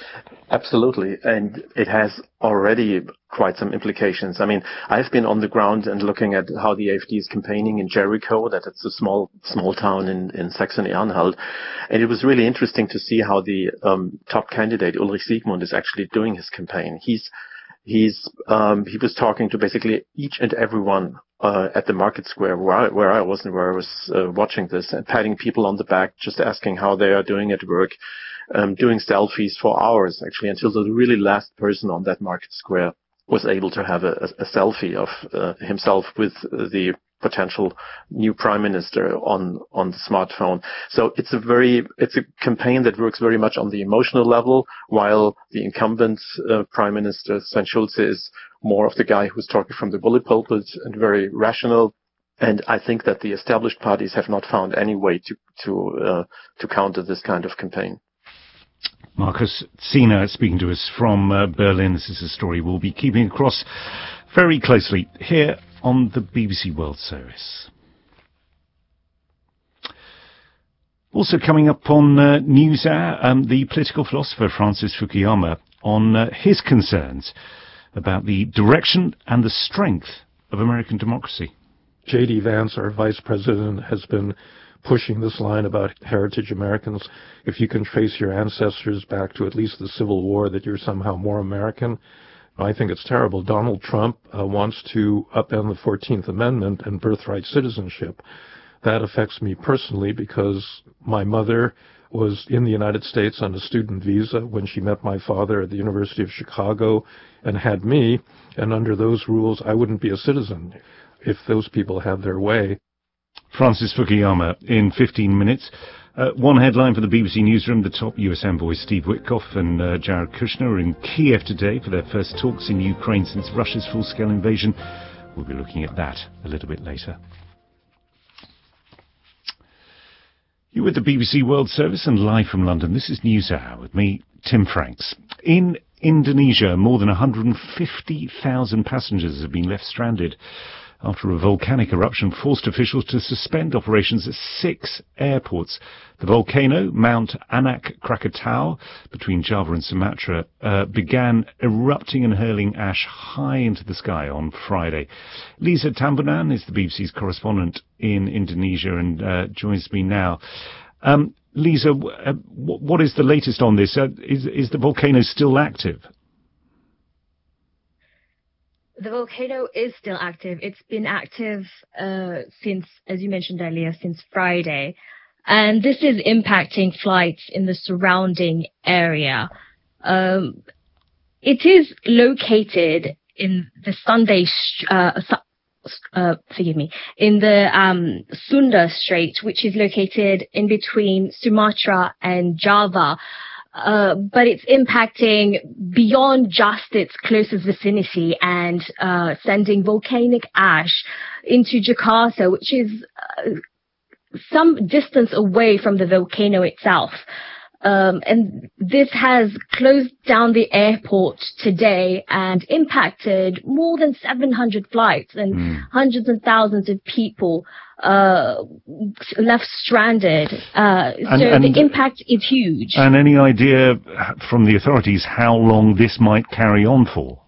Absolutely, and it has already quite some implications. I mean, I've been on the ground and looking at how the AfD is campaigning in Jericho, that it's a small town in Saxony-Anhalt, and it was really interesting to see how the top candidate, Ulrich Siegmund, is actually doing his campaign. He was talking to basically each and everyone at the market square where I was watching this, and patting people on the back, just asking how they are doing at work, doing selfies for hours actually, until the really last person on that market square was able to have a selfie of himself with the potential new prime minister on the smartphone. So it's a campaign that works very much on the emotional level, while the incumbent prime minister Sven Schulze is more of the guy who's talking from the bully pulpit and very rational. And I think that the established parties have not found any way to counter this kind of campaign. Markus Zehner speaking to us from Berlin. This is a story we'll be keeping across very closely here on the BBC World Service. Also coming up on NewsHour, the political philosopher Francis Fukuyama on his concerns about the direction and the strength of American democracy. J.D. Vance, our vice president, has been pushing this line about heritage Americans. If you can trace your ancestors back to at least the Civil War, that you're somehow more American. I think it's terrible. Donald Trump wants to upend the 14th Amendment and birthright citizenship. That affects me personally because my mother was in the United States on a student visa when she met my father at the University of Chicago and had me, and under those rules I wouldn't be a citizen if those people had their way. Francis Fukuyama in 15 minutes. One headline for the BBC Newsroom: the top US envoys Steve Witkoff and Jared Kushner are in Kiev today for their first talks in Ukraine since Russia's full-scale invasion. We'll be looking at that a little bit later. You're with the BBC World Service and live from London. This is NewsHour with me, Tim Franks. In Indonesia, more than 150,000 passengers have been left stranded after a volcanic eruption forced officials to suspend operations at 6 airports. The volcano, Mount Anak Krakatau, between Java and Sumatra, began erupting and hurling ash high into the sky on Friday. Lisa Tambunan is the BBC's correspondent in Indonesia and joins me now. Lisa, what is the latest on this? Is the volcano still active? The volcano is still active. It's been active since, as you mentioned earlier, since Friday. And this is impacting flights in the surrounding area. It is located in the in the Sunda Strait, which is located in between Sumatra and Java. But it's impacting beyond just its closest vicinity and sending volcanic ash into Jakarta, which is some distance away from the volcano itself. And this has closed down the airport today and impacted more than 700 flights and hundreds of thousands of people left stranded. So the impact is huge. And any idea from the authorities how long this might carry on for?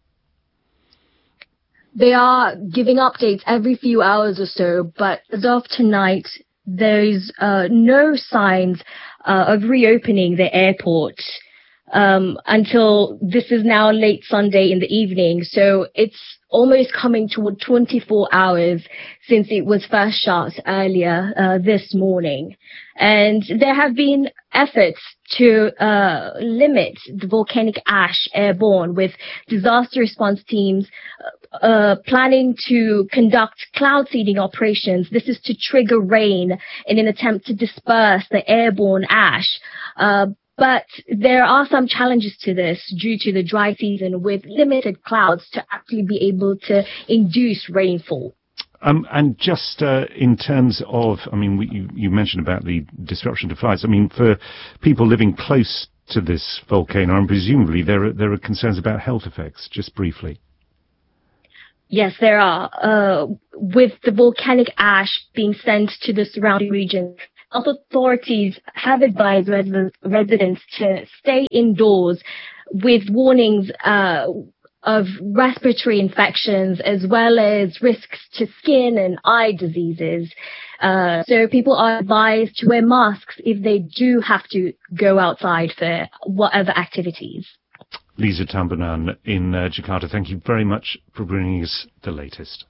They are giving updates every few hours or so, but as of tonight, there's no signs of reopening the airport until this is now late Sunday in the evening. So it's almost coming toward 24 hours since it was first shut earlier this morning. And there have been efforts to limit the volcanic ash airborne, with disaster response teams planning to conduct cloud seeding operations. This is to trigger rain in an attempt to disperse the airborne ash. But there are some challenges to this due to the dry season, with limited clouds to actually be able to induce rainfall. And just in terms of, I mean, you mentioned about the disruption to flights. I mean, for people living close to this volcano, and presumably there are concerns about health effects, just briefly. Yes, there are. With the volcanic ash being sent to the surrounding region, Health authorities have advised residents to stay indoors with warnings of respiratory infections as well as risks to skin and eye diseases. So people are advised to wear masks if they do have to go outside for whatever activities. Lisa Tambunan in Jakarta, thank you very much for bringing us the latest.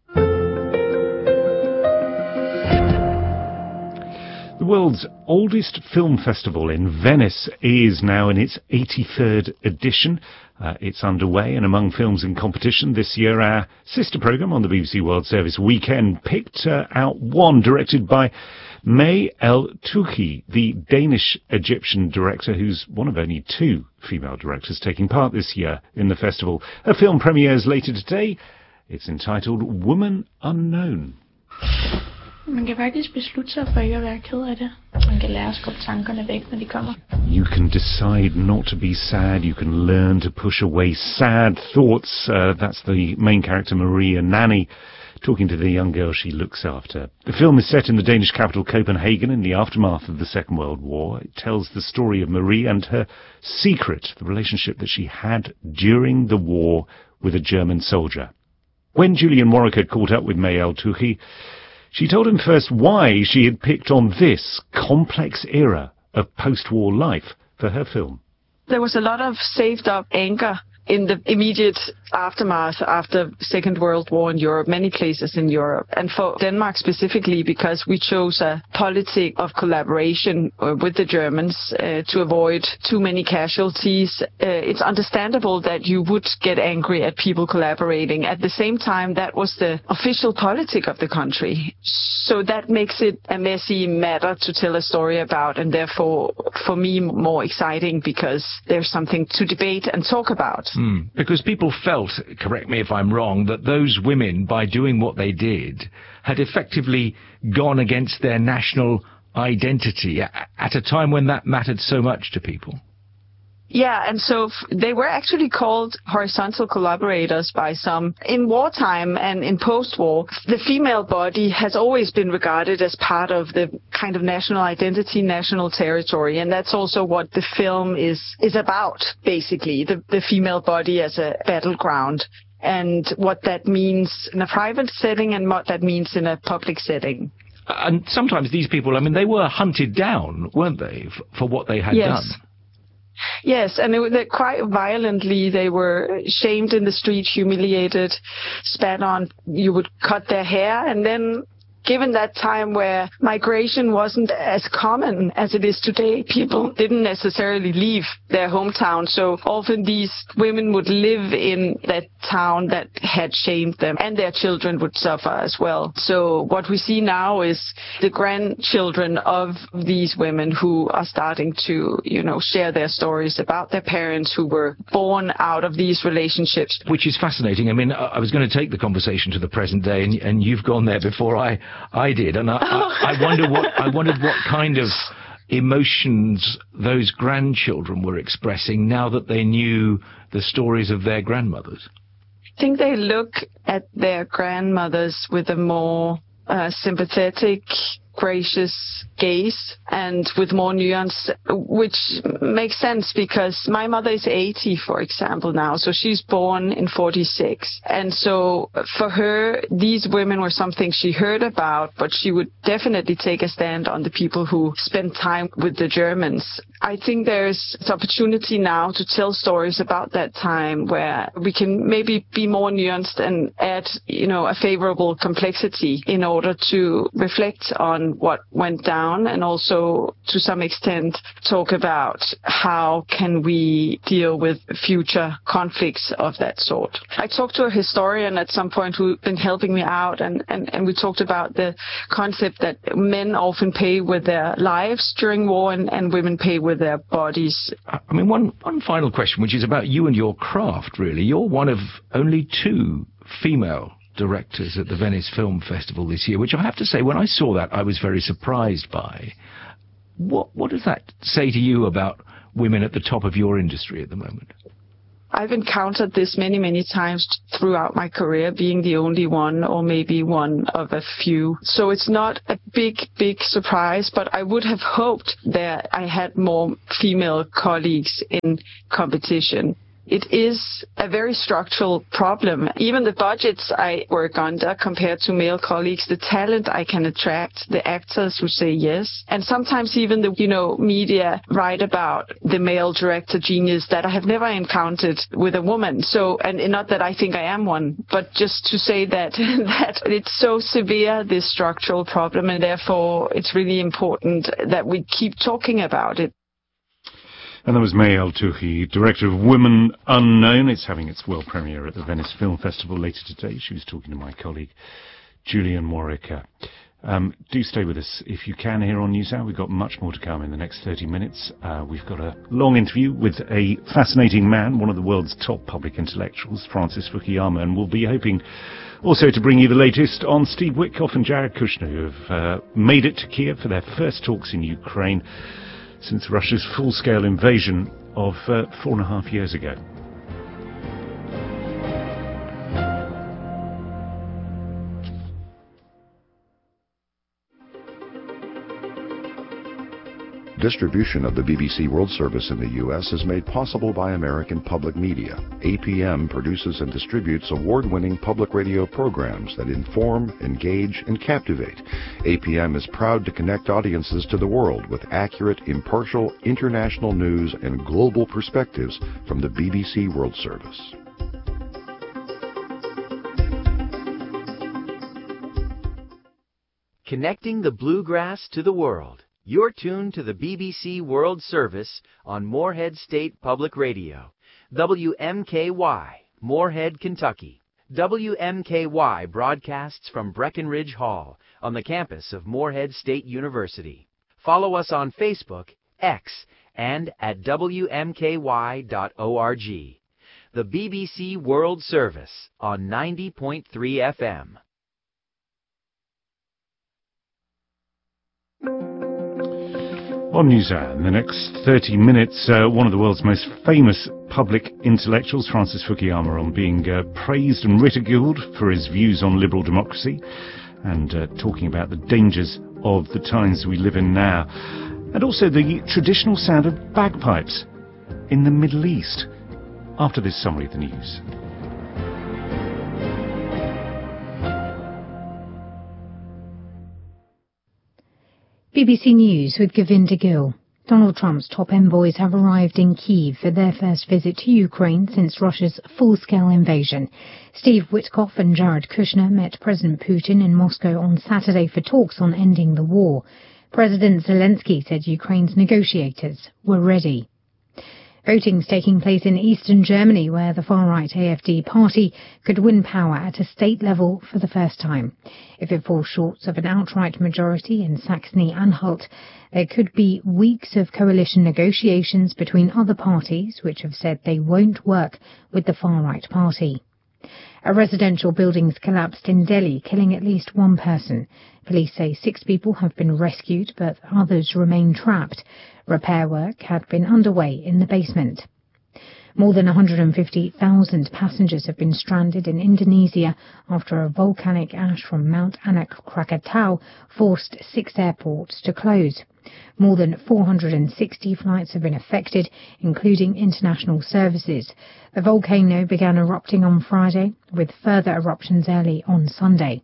The world's oldest film festival in Venice is now in its 83rd edition. It's underway, and among films in competition this year, our sister programme on the BBC World Service Weekend picked out one directed by May El Touhi, the Danish-Egyptian director who's one of only 2 female directors taking part this year in the festival. Her film premieres later today. It's entitled Woman Unknown. Man kan faktisk beslutte sig for ikke at være ked af det. Man kan lære at skubbe tankerne væk, når de kommer. You can decide not to be sad. You can learn to push away sad thoughts. That's the main character, Maria Nanny, talking to the young girl she looks after. The film is set in the Danish capital Copenhagen in the aftermath of the Second World War. It tells the story of Marie and her secret, the relationship that she had during the war with a German soldier. When Julian Warwick had caught up with May El Touhi, she told him first why she had picked on this complex era of post-war life for her film. There was a lot of saved up anger in the immediate aftermath after Second World War in Europe, many places in Europe. And for Denmark specifically, because we chose a policy of collaboration with the Germans to avoid too many casualties, it's understandable that you would get angry at people collaborating. At the same time, that was the official politic of the country. So that makes it a messy matter to tell a story about, and therefore, for me, more exciting because there's something to debate and talk about. Because people felt, correct me if I'm wrong, that those women, by doing what they did, had effectively gone against their national identity at a time when that mattered so much to people. Yeah, and so they were actually called horizontal collaborators by some. In wartime and in post-war, the female body has always been regarded as part of the kind of national identity, national territory, and that's also what the film is about, basically, the female body as a battleground, and what that means in a private setting and what that means in a public setting. And sometimes these people, I mean, they were hunted down, weren't they, for what they had done? Yes, and quite violently. They were shamed in the street, humiliated, spat on. You would cut their hair, and then, given that time where migration wasn't as common as it is today, people didn't necessarily leave their hometown. So often these women would live in that town that had shamed them, and their children would suffer as well. So what we see now is the grandchildren of these women who are starting to, share their stories about their parents who were born out of these relationships. Which is fascinating. I mean, I was going to take the conversation to the present day, and you've gone there before I did, and I wondered what kind of emotions those grandchildren were expressing now that they knew the stories of their grandmothers. I think they look at their grandmothers with a more sympathetic, gracious gaze and with more nuance, which makes sense because my mother is 80, for example, now, so she's born in 46. And so for her, these women were something she heard about, but she would definitely take a stand on the people who spent time with the Germans. I think there's an opportunity now to tell stories about that time where we can maybe be more nuanced and add, a favorable complexity in order to reflect on what went down and also to some extent talk about how can we deal with future conflicts of that sort. I talked to a historian at some point who's been helping me out and we talked about the concept that men often pay with their lives during war and women pay with their bodies. I mean, one final question, which is about you and your craft, really. You're one of only 2 female directors at the Venice Film Festival this year, which I have to say, when I saw that, I was very surprised by. What does that say to you about women at the top of your industry at the moment? I've encountered this many, many times throughout my career, being the only one or maybe one of a few. So it's not a big, big surprise, but I would have hoped that I had more female colleagues in competition. It is a very structural problem. Even the budgets I work under compared to male colleagues, the talent I can attract, the actors who say yes, and sometimes even the, media write about the male director genius that I have never encountered with a woman. So, and not that I think I am one, but just to say that, that it's so severe, this structural problem, and therefore it's really important that we keep talking about it. And that was May El-Touhi, director of Women Unknown. It's having its world premiere at the Venice Film Festival later today. She was talking to my colleague, Julian Morica. Do stay with us if you can here on NewsHour. We've got much more to come in the next 30 minutes. We've got a long interview with a fascinating man, one of the world's top public intellectuals, Francis Fukuyama, and we'll be hoping also to bring you the latest on Steve Witkoff and Jared Kushner, who have made it to Kiev for their first talks in Ukraine since Russia's full-scale invasion of 4.5 years ago. Distribution of the BBC World Service in the U.S. is made possible by American Public Media. APM produces and distributes award-winning public radio programs that inform, engage, and captivate. APM is proud to connect audiences to the world with accurate, impartial, international news and global perspectives from the BBC World Service. Connecting the bluegrass to the world. You're tuned to the BBC World Service on Morehead State Public Radio. WMKY, Morehead, Kentucky. WMKY broadcasts from Breckenridge Hall on the campus of Morehead State University. Follow us on Facebook, X, and at WMKY.org. The BBC World Service on 90.3 FM. On NewsHour, in the next 30 minutes, one of the world's most famous public intellectuals, Francis Fukuyama, on being praised and ridiculed for his views on liberal democracy, and talking about the dangers of the times we live in now, and also the traditional sound of bagpipes in the Middle East. After this summary of the news. BBC News with Govinda Gill. Donald Trump's top envoys have arrived in Kyiv for their first visit to Ukraine since Russia's full-scale invasion. Steve Witkoff and Jared Kushner met President Putin in Moscow on Saturday for talks on ending the war. President Zelensky said Ukraine's negotiators were ready. Voting's taking place in eastern Germany, where the far-right AfD party could win power at a state level for the first time. If it falls short of an outright majority in Saxony-Anhalt, there could be weeks of coalition negotiations between other parties, which have said they won't work with the far-right party. A residential building's collapsed in Delhi, killing at least one person. Police say 6 people have been rescued, but others remain trapped. Repair work had been underway in the basement. More than 150,000 passengers have been stranded in Indonesia after a volcanic ash from Mount Anak Krakatau forced 6 airports to close. More than 460 flights have been affected, including international services. The volcano began erupting on Friday, with further eruptions early on Sunday.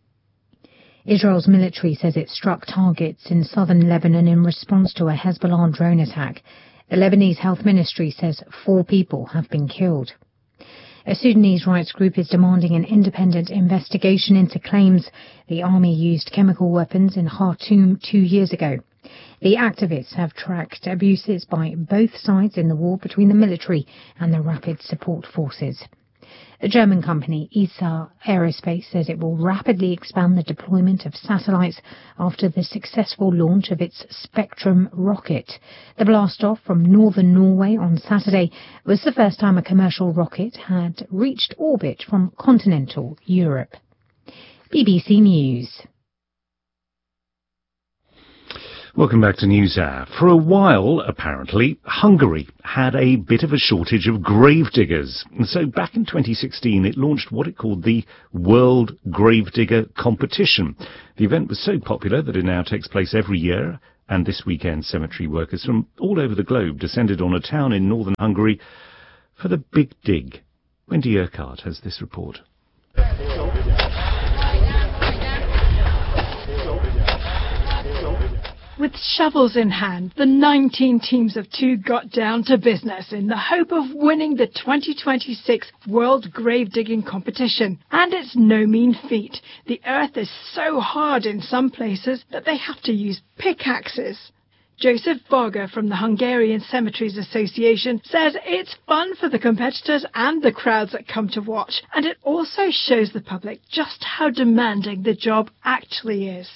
Israel's military says it struck targets in southern Lebanon in response to a Hezbollah drone attack. The Lebanese Health Ministry says 4 people have been killed. A Sudanese rights group is demanding an independent investigation into claims the army used chemical weapons in Khartoum 2 years ago. The activists have tracked abuses by both sides in the war between the military and the Rapid Support Forces. The German company ESA Aerospace says it will rapidly expand the deployment of satellites after the successful launch of its Spectrum rocket. The blast-off from northern Norway on Saturday was the first time a commercial rocket had reached orbit from continental Europe. BBC News. Welcome back to NewsHour. For a while, apparently, Hungary had a bit of a shortage of gravediggers. And so back in 2016, it launched what it called the World Gravedigger Competition. The event was so popular that it now takes place every year, and this weekend cemetery workers from all over the globe descended on a town in northern Hungary for the Big Dig. Wendy Urquhart has this report. With shovels in hand, the 19 teams of two got down to business in the hope of winning the 2026 World Grave Digging Competition. And it's no mean feat. The earth is so hard in some places that they have to use pickaxes. Joseph Varga from the Hungarian Cemeteries Association says it's fun for the competitors and the crowds that come to watch, and it also shows the public just how demanding the job actually is.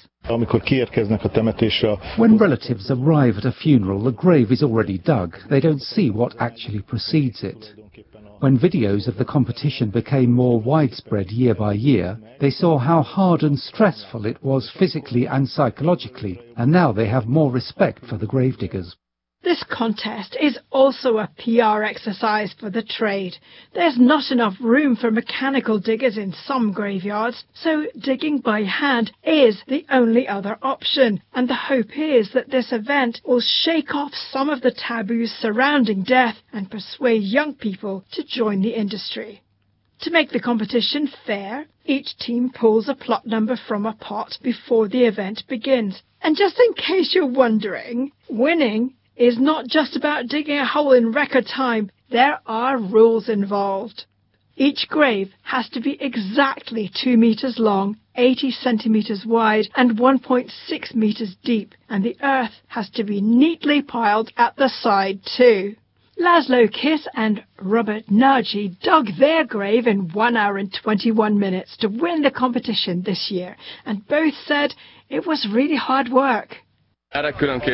When relatives arrive at a funeral, the grave is already dug. They don't see what actually precedes it. When videos of the competition became more widespread year by year, they saw how hard and stressful it was physically and psychologically, and now they have more respect for the gravediggers. This contest is also a PR exercise for the trade. There's not enough room for mechanical diggers in some graveyards, so digging by hand is the only other option. And the hope is that this event will shake off some of the taboos surrounding death and persuade young people to join the industry. To make the competition fair, each team pulls a plot number from a pot before the event begins. And just in case you're wondering, winning is not just about digging a hole in record time. There are rules involved. Each grave has to be exactly 2 meters long, 80 centimeters wide, and 1.6 meters deep, and the earth has to be neatly piled at the side too. Laszlo Kiss and Robert Nagy dug their grave in 1 hour and 21 minutes to win the competition this year, and both said it was really hard work. You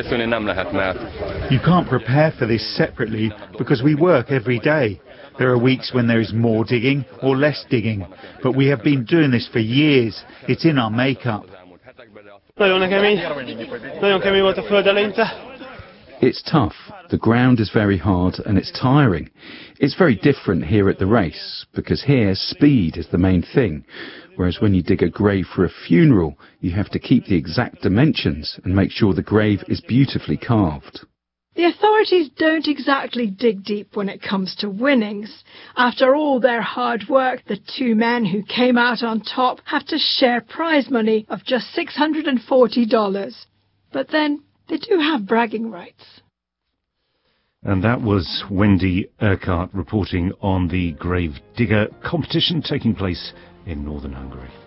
can't prepare for this separately because we work every day. There are weeks when there is more digging or less digging, but we have been doing this for years. It's in our makeup. It's tough. The ground is very hard and it's tiring. It's very different here at the race because here speed is the main thing. Whereas when you dig a grave for a funeral, you have to keep the exact dimensions and make sure the grave is beautifully carved. The authorities don't exactly dig deep when it comes to winnings. After all their hard work, the two men who came out on top have to share prize money of just $640. But then they do have bragging rights. And that was Wendy Urquhart reporting on the grave digger competition taking place in northern Hungary.